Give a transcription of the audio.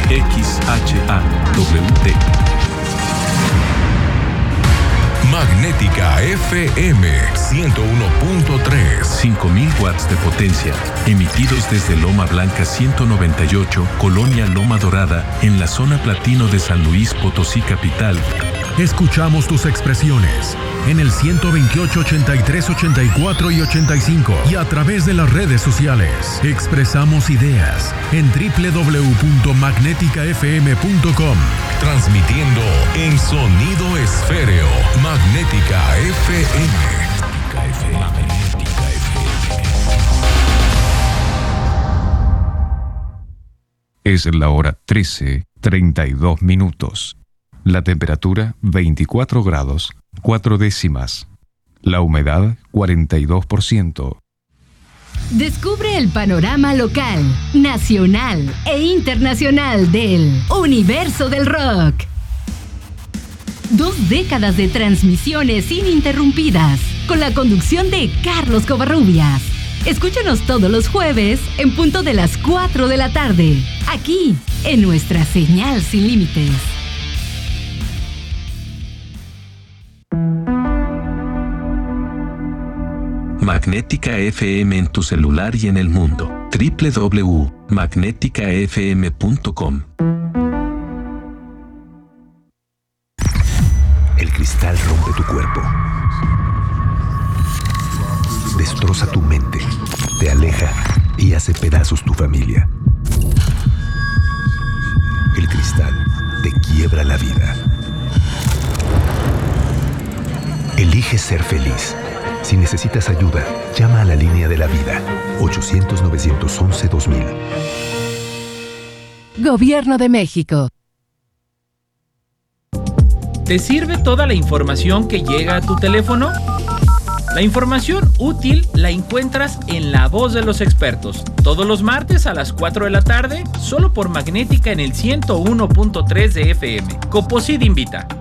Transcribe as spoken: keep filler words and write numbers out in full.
X H A W T. Magnética F M ciento uno punto tres. cinco mil watts de potencia, emitidos desde Loma Blanca ciento noventa y ocho, Colonia Loma Dorada, en la zona platino de San Luis Potosí capital. Escuchamos tus expresiones en el ciento veintiocho, ochenta y tres, ochenta y cuatro y ochenta y cinco y a través de las redes sociales. Expresamos ideas en doble u doble u doble u punto magnética f m punto com. Transmitiendo en sonido esféreo. Magnética F M. Magnética F M. Es la hora trece, treinta y dos minutos. La temperatura veinticuatro grados, cuatro décimas. La humedad cuarenta y dos por ciento. Descubre el panorama local, nacional e internacional del universo del rock. Dos décadas de transmisiones ininterrumpidas con la conducción de Carlos Covarrubias. Escúchanos todos los jueves en punto de las cuatro de la tarde, aquí en nuestra señal sin límites. Magnética F M en tu celular y en el mundo. doble u doble u doble u punto magnética f m punto com. El cristal rompe tu cuerpo. Destroza tu mente. Te aleja y hace pedazos tu familia. El cristal te quiebra la vida. Elige ser feliz. Si necesitas ayuda, llama a la línea de la vida, ochocientos, novecientos once, dos mil. Gobierno de México. ¿Te sirve toda la información que llega a tu teléfono? La información útil la encuentras en La Voz de los Expertos, todos los martes a las cuatro de la tarde, solo por Magnética en el ciento uno punto tres de F M. Coposid invita.